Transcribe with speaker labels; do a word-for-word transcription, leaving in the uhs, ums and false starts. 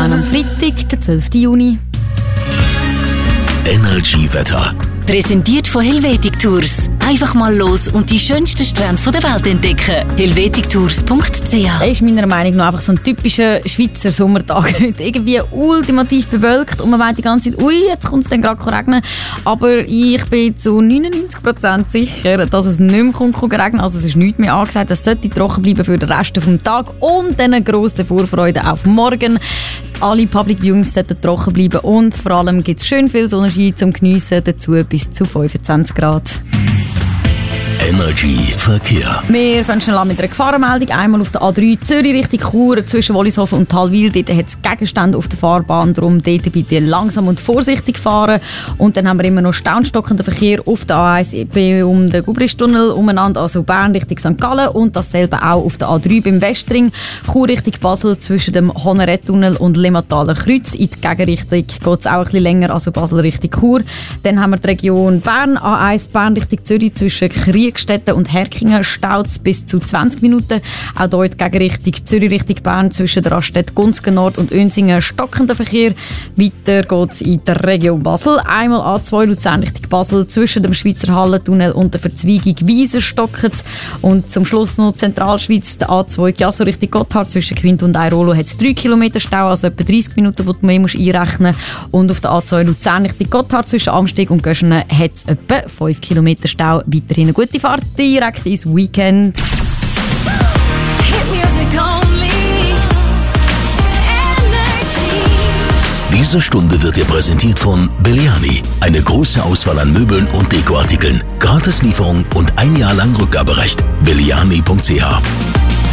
Speaker 1: zehn am Freitag, den zwölften Juni.
Speaker 2: Energy Wetter.
Speaker 3: Präsentiert von Helvetic Tours. Einfach mal los und die schönsten Strände der Welt entdecken. helvetic tours punkt c h.
Speaker 1: Das ist meiner Meinung nach einfach so ein typischer Schweizer Sommertag. Irgendwie ultimativ bewölkt und man meint die ganze Zeit, ui, jetzt kommt es dann gerade regnen. Aber ich bin zu neunundneunzig Prozent sicher, dass es nicht mehr kommt, regnen. Also es ist nichts mehr angesagt. Es sollte trocken bleiben für den Rest des Tages und dann eine grosse Vorfreude auf morgen. Alle Public Viewings sollten trocken bleiben und vor allem gibt es schön viel Sonnenschein zum Geniessen, dazu bis zu fünfundzwanzig Grad.
Speaker 2: Energy Verkehr.
Speaker 1: Wir fangen schnell an mit einer Gefahrenmeldung. Einmal auf der A drei Zürich Richtung Chur zwischen Wollishofen und Talwil. Dort hat es Gegenstände auf der Fahrbahn, darum dort bitte langsam und vorsichtig fahren. Und dann haben wir immer noch staunstockenden Verkehr auf der A eins um den Gubristunnel umeinander, also Bern Richtung Sankt Gallen, und dasselbe auch auf der A drei beim Westring. Chur Richtung Basel zwischen dem Honnerettunnel und Limataler Kreuz. In die Gegenrichtung geht es auch ein bisschen länger, also Basel Richtung Chur. Dann haben wir die Region Bern, A eins Bern Richtung Zürich zwischen Kriegstetten und Herkingen staut es bis zu zwanzig Minuten. Auch hier in die Gegenrichtung Zürich Richtung Bern zwischen der Raststätte Gunzgen Nord und Önsingen stockender Verkehr. Weiter geht es in der Region Basel. Einmal A zwei Luzern Richtung Basel zwischen dem Schweizer Hallentunnel und der Verzweigung Wiesen stocken. Und zum Schluss noch Zentralschweiz, der A zwei Chiasso Richtung Gotthard zwischen Quint und Airolo hat es drei Kilometer Stau, also etwa dreißig Minuten, die du mehr musst einrechnen musst. Und auf der A zwei Luzern Richtung Gotthard zwischen Amsteg und Göschenen hat es etwa fünf Kilometer Stau. Weiterhin eine gute Fahrt direkt ins Weekend.
Speaker 2: Diese Stunde wird dir präsentiert von Belliani. Eine große Auswahl an Möbeln und Dekoartikeln. Gratislieferung und ein Jahr lang Rückgaberecht. belliani punkt c h.